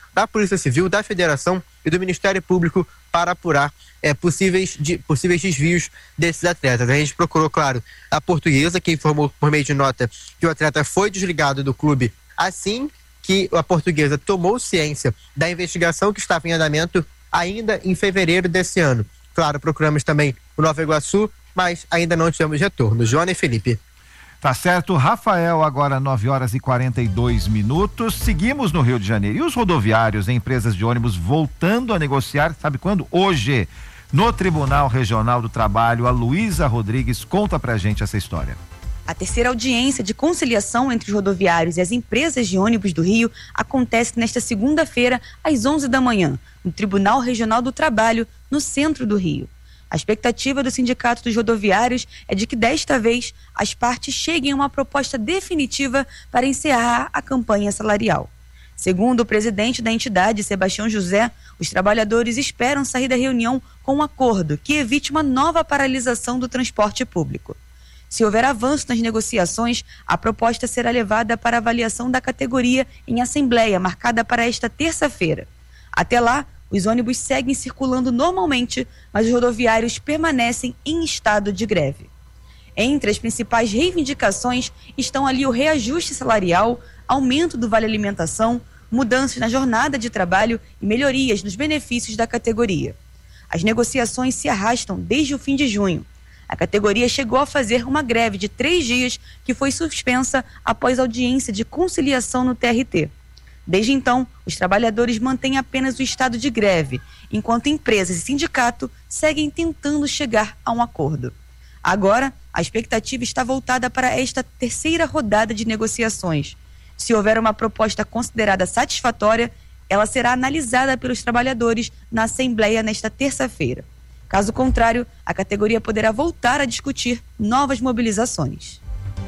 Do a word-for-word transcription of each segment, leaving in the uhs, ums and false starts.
da Polícia Civil, da Federação e do Ministério Público para apurar é, possíveis, de, possíveis desvios desses atletas. A gente procurou, claro, a Portuguesa, que informou por meio de nota que o atleta foi desligado do clube assim que a Portuguesa tomou ciência da investigação que estava em andamento ainda em fevereiro desse ano. Claro, procuramos também o Nova Iguaçu, mas ainda não tivemos retorno. Joana e Felipe. Tá certo, Rafael, agora nove horas e quarenta e dois minutos. Seguimos no Rio de Janeiro. E os rodoviários e empresas de ônibus voltando a negociar, sabe quando? Hoje, no Tribunal Regional do Trabalho. A Luísa Rodrigues conta pra gente essa história. A terceira audiência de conciliação entre os rodoviários e as empresas de ônibus do Rio acontece nesta segunda-feira, às onze da manhã, no Tribunal Regional do Trabalho, no centro do Rio. A expectativa do Sindicato dos Rodoviários é de que, desta vez, as partes cheguem a uma proposta definitiva para encerrar a campanha salarial. Segundo o presidente da entidade, Sebastião José, os trabalhadores esperam sair da reunião com um acordo que evite uma nova paralisação do transporte público. Se houver avanço nas negociações, a proposta será levada para avaliação da categoria em assembleia, marcada para esta terça-feira. Até lá, os ônibus seguem circulando normalmente, mas os rodoviários permanecem em estado de greve. Entre as principais reivindicações estão ali o reajuste salarial, aumento do vale-alimentação, mudanças na jornada de trabalho e melhorias nos benefícios da categoria. As negociações se arrastam desde o fim de junho. A categoria chegou a fazer uma greve de três dias que foi suspensa após audiência de conciliação no T R T. Desde então, os trabalhadores mantêm apenas o estado de greve, enquanto empresas e sindicato seguem tentando chegar a um acordo. Agora, a expectativa está voltada para esta terceira rodada de negociações. Se houver uma proposta considerada satisfatória, ela será analisada pelos trabalhadores na Assembleia nesta terça-feira. Caso contrário, a categoria poderá voltar a discutir novas mobilizações.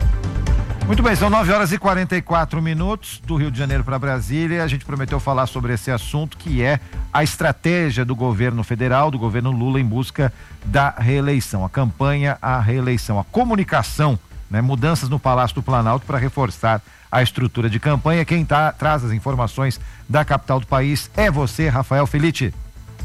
Muito bem, são nove horas e quarenta e quatro minutos do Rio de Janeiro para Brasília. A gente prometeu falar sobre esse assunto, que é a estratégia do governo federal, do governo Lula, em busca da reeleição, a campanha à reeleição, a comunicação, né, mudanças no Palácio do Planalto para reforçar a estrutura de campanha. Quem tá, traz as informações da capital do país é você, Rafael Felitti.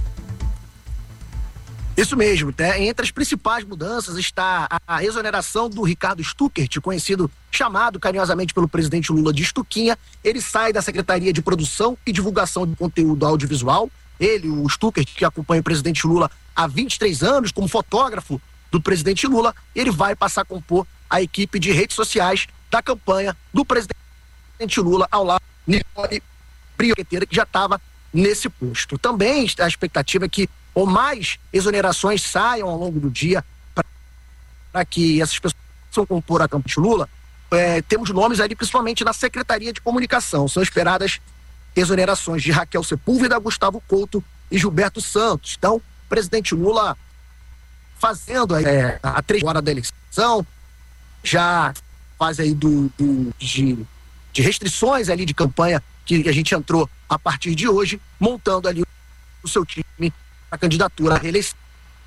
Isso mesmo, né? Entre as principais mudanças está a exoneração do Ricardo Stuckert, conhecido, chamado carinhosamente pelo presidente Lula de Stuquinha. Ele sai da Secretaria de Produção e Divulgação de Conteúdo Audiovisual. Ele, o Stuckert, que acompanha o presidente Lula há vinte e três anos como fotógrafo do presidente Lula, ele vai passar a compor a equipe de redes sociais da campanha do presidente Lula ao lado de Nicole Brioqueteira, que já estava nesse posto. Também a expectativa é que ou mais exonerações saiam ao longo do dia para que essas pessoas possam compor a campanha de Lula. É, temos nomes ali principalmente na Secretaria de Comunicação. São esperadas exonerações de Raquel Sepúlveda, Gustavo Couto e Gilberto Santos. Então, o presidente Lula fazendo é, a três horas da eleição, já faz aí do, do, de, de restrições ali de campanha que a gente entrou a partir de hoje, montando ali o seu time a candidatura à reeleição.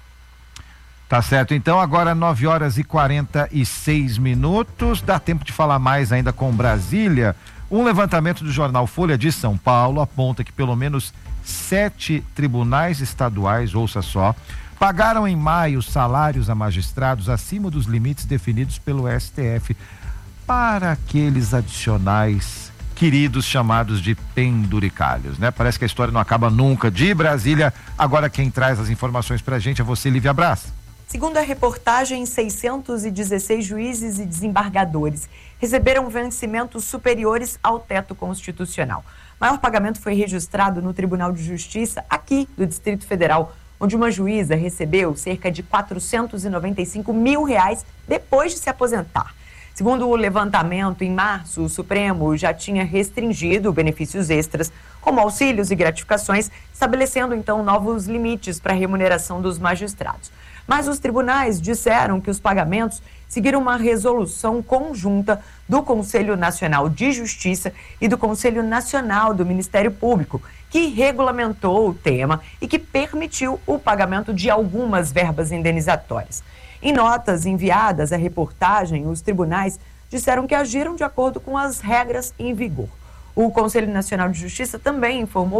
Tá certo, então agora nove horas e quarenta e seis minutos, dá tempo de falar mais ainda com Brasília. Um levantamento do jornal Folha de São Paulo aponta que pelo menos sete tribunais estaduais, ouça só, pagaram em maio salários a magistrados acima dos limites definidos pelo S T F para aqueles adicionais queridos chamados de penduricalhos, né? Parece que a história não acaba nunca. De Brasília, agora quem traz as informações pra gente é você, Lívia Braz. Segundo a reportagem, seiscentos e dezesseis juízes e desembargadores receberam vencimentos superiores ao teto constitucional. O maior pagamento foi registrado no Tribunal de Justiça aqui do Distrito Federal, onde uma juíza recebeu cerca de quatrocentos e noventa e cinco mil reais depois de se aposentar. Segundo o levantamento, em março, o Supremo já tinha restringido benefícios extras, como auxílios e gratificações, estabelecendo então novos limites para a remuneração dos magistrados. Mas os tribunais disseram que os pagamentos seguiram uma resolução conjunta do Conselho Nacional de Justiça e do Conselho Nacional do Ministério Público, que regulamentou o tema e que permitiu o pagamento de algumas verbas indenizatórias. Em notas enviadas à reportagem, os tribunais disseram que agiram de acordo com as regras em vigor. O Conselho Nacional de Justiça também informou